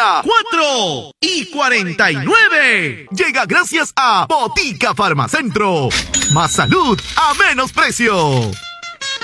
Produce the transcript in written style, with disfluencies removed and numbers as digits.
la 4:49. Llega gracias a Botica Farmacentro. Más salud a menos precio.